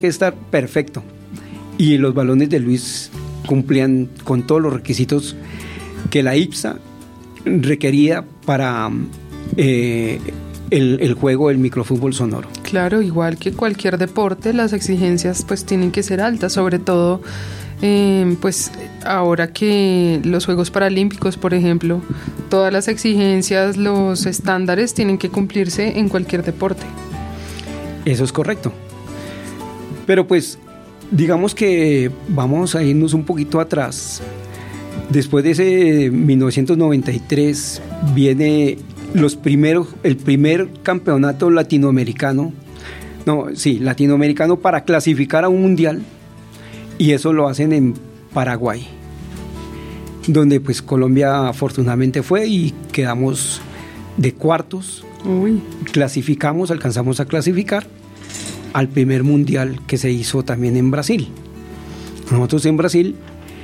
que estar perfecto. Y los balones de Luis cumplían con todos los requisitos que la IPSA requería para el juego del microfútbol sonoro. Claro, igual que cualquier deporte, las exigencias pues tienen que ser altas, sobre todo pues ahora que los Juegos Paralímpicos, por ejemplo, todas las exigencias, los estándares tienen que cumplirse en cualquier deporte. Eso es correcto. Pero pues digamos que vamos a irnos un poquito atrás. Después de ese 1993 viene el primer campeonato latinoamericano para clasificar a un mundial, y eso lo hacen en Paraguay, donde pues Colombia afortunadamente fue y quedamos de cuartos. Alcanzamos a clasificar al primer mundial que se hizo también en Brasil. Nosotros en Brasil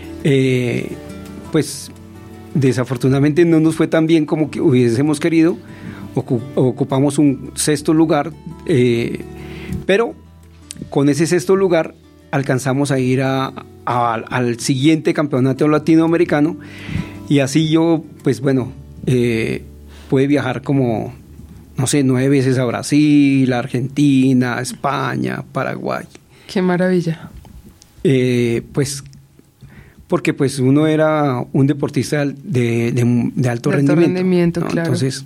pues desafortunadamente no nos fue tan bien como que hubiésemos querido. Ocupamos un sexto lugar, pero con ese sexto lugar alcanzamos a ir al siguiente campeonato latinoamericano, y así yo pues bueno pude viajar como 9 veces a Brasil, a Argentina, a España, Paraguay. ¡Qué maravilla! Pues porque pues uno era un deportista de alto rendimiento, ¿no? Claro. Entonces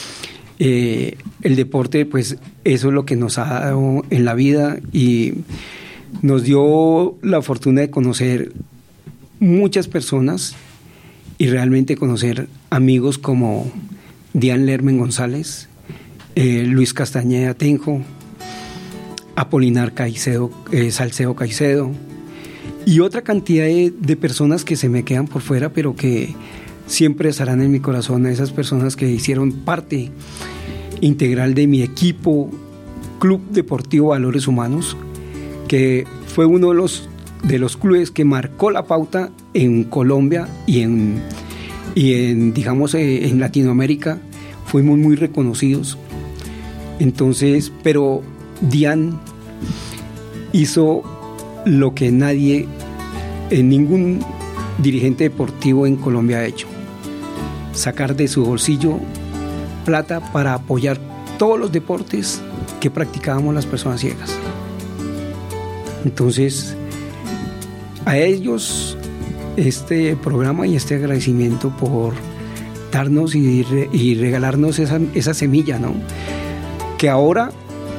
el deporte pues eso es lo que nos ha dado en la vida, y nos dio la fortuna de conocer muchas personas y realmente conocer amigos como Dian Lermen González, Luis Castañeda Tenjo, Apolinar Salcedo Caicedo, y otra cantidad de personas que se me quedan por fuera, pero que siempre estarán en mi corazón, esas personas que hicieron parte integral de mi equipo Club Deportivo Valores Humanos, que fue uno de los clubes que marcó la pauta en Colombia y en digamos en Latinoamérica. Fuimos muy reconocidos. Entonces, pero Dian hizo lo que ningún dirigente deportivo en Colombia ha hecho: sacar de su bolsillo plata para apoyar todos los deportes que practicábamos las personas ciegas. Entonces, a ellos este programa y este agradecimiento por darnos y regalarnos esa semilla, ¿no? Que ahora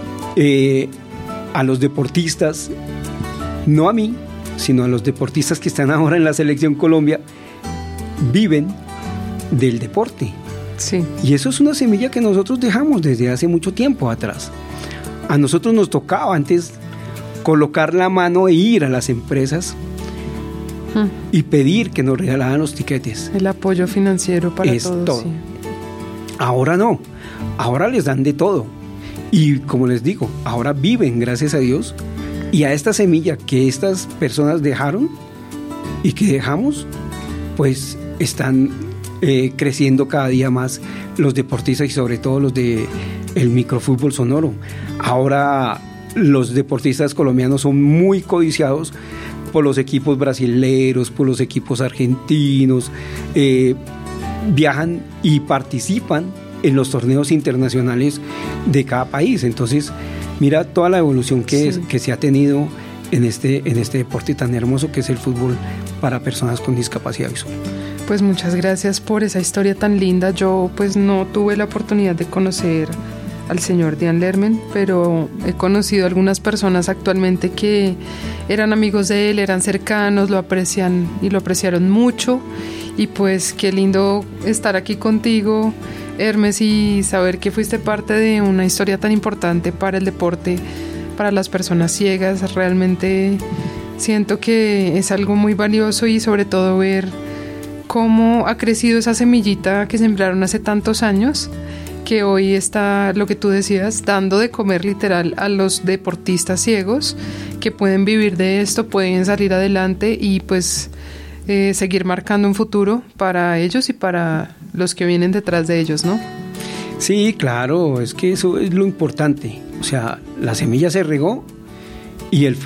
a los deportistas, no a mí, sino a los deportistas que están ahora en la Selección Colombia, viven del deporte. Sí. Y eso es una semilla que nosotros dejamos desde hace mucho tiempo atrás. A nosotros nos tocaba antes colocar la mano e ir a las empresas y pedir que nos regalaran los tiquetes. El apoyo financiero para todos. Todo. Sí. Ahora no, ahora les dan de todo. Y como les digo, ahora viven, gracias a Dios, y a esta semilla que estas personas dejaron y que dejamos, pues están creciendo cada día más los deportistas, y sobre todo los de el microfútbol sonoro. Ahora los deportistas colombianos son muy codiciados por los equipos brasileños, por los equipos argentinos, viajan y participan en los torneos internacionales de cada país. Entonces, mira toda la evolución que se ha tenido en este deporte tan hermoso que es el fútbol para personas con discapacidad visual. Pues muchas gracias por esa historia tan linda. Yo pues no tuve la oportunidad de conocer al señor Dian Lermen, pero he conocido algunas personas actualmente que eran amigos de él, eran cercanos, lo aprecian y lo apreciaron mucho, y pues qué lindo estar aquí contigo, Hermes, y saber que fuiste parte de una historia tan importante para el deporte, para las personas ciegas. Realmente siento que es algo muy valioso, y sobre todo ver cómo ha crecido esa semillita que sembraron hace tantos años, que hoy está, lo que tú decías, dando de comer literal a los deportistas ciegos que pueden vivir de esto, pueden salir adelante y pues seguir marcando un futuro para ellos y para los que vienen detrás de ellos, ¿no? Sí, claro, es que eso es lo importante. O sea, la semilla se regó y el